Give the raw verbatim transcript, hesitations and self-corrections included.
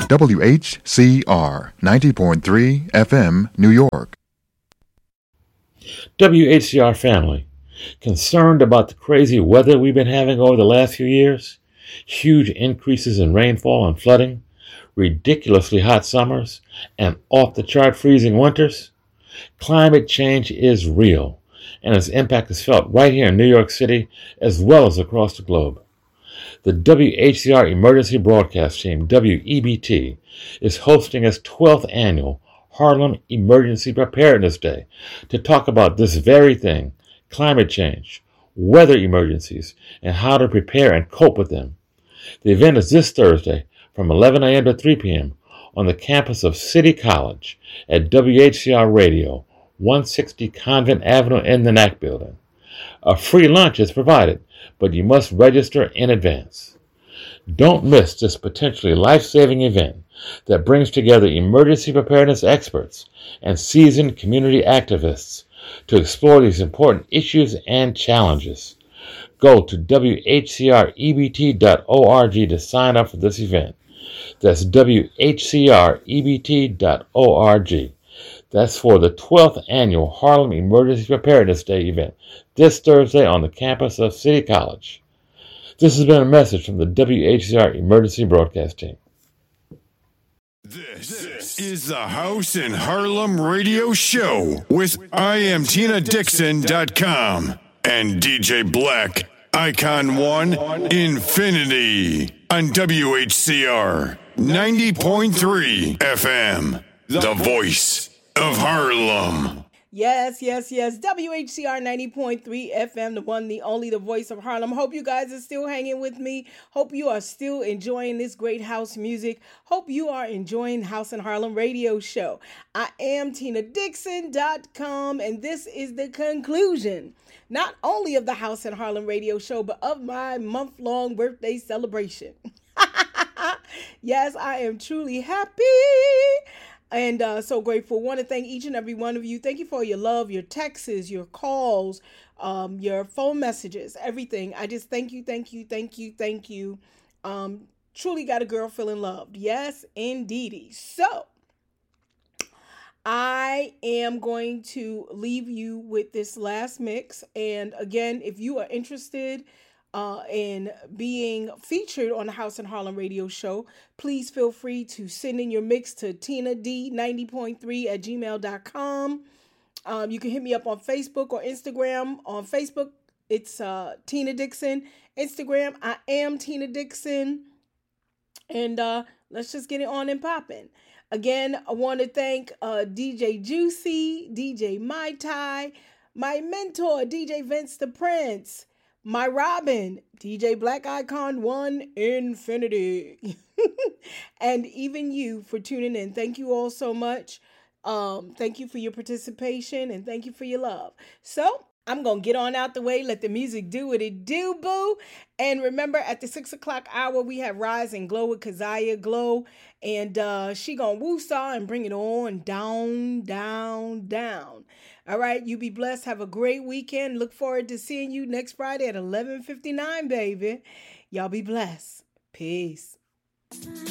W H C R ninety point three F M, New York. W H C R family, concerned about the crazy weather we've been having over the last few years? Huge increases in rainfall and flooding, ridiculously hot summers, and off-the-chart freezing winters? Climate change is real, and its impact is felt right here in New York City as well as across the globe. The W H C R Emergency Broadcast Team, W E B T, is hosting its twelfth annual Harlem Emergency Preparedness Day to talk about this very thing, climate change, weather emergencies, and how to prepare and cope with them. The event is this Thursday from eleven a.m. to three p.m. on the campus of City College at W H C R Radio, one sixty Convent Avenue in the N A C building. A free lunch is provided, but you must register in advance. Don't miss this potentially life-saving event that brings together emergency preparedness experts and seasoned community activists to explore these important issues and challenges. Go to W H C R E B T dot org to sign up for this event. That's W H C R E B T dot org. That's for the twelfth Annual Harlem Emergency Preparedness Day event this Thursday on the campus of City College. This has been a message from the W H C R Emergency Broadcast Team. This, this is the House in Harlem Radio Show with I am Tina Dixon dot com and D J Black, Icon One Infinity on W H C R ninety point three F M, the voice of Harlem. Yes, yes, yes. W H C R ninety point three F M, the one, the only, the voice of Harlem. Hope you guys are still hanging with me. Hope you are still enjoying this great house music. Hope you are enjoying House in Harlem Radio Show. I am Tina Dixon dot com, and this is the conclusion, not only of the House in Harlem Radio Show, but of my month-long birthday celebration. Yes, I am truly happy. And uh, so grateful. Want to thank each and every one of you. Thank you for your love, your texts, your calls, um, your phone messages, everything. I just thank you, thank you, thank you, thank you. Um, truly got a girl feeling loved. Yes, indeedy. So I am going to leave you with this last mix. And again, if you are interested Uh, in being featured on the House in Harlem Radio Show, please feel free to send in your mix to Tina D ninety point three at gmail dot com. Um, you can hit me up on Facebook or Instagram. On Facebook, it's uh, Tina Dixon. Instagram, I am Tina Dixon. And uh, let's just get it on and popping. Again, I want to thank uh, D J Juicy, D J Mai Tai, my mentor, D J Vince the Prince, my Robin, D J Black Icon One Infinity, and even you for tuning in. Thank you all so much. Um, thank you for your participation, and thank you for your love. So I'm going to get on out the way, let the music do what it do, boo. And remember, at the six o'clock hour, we have Rise and Glow with Keziah Glow. And uh, she going to woo-saw and bring it on down, down, down. All right, you be blessed. Have a great weekend. Look forward to seeing you next Friday at eleven fifty-nine, baby. Y'all be blessed. Peace.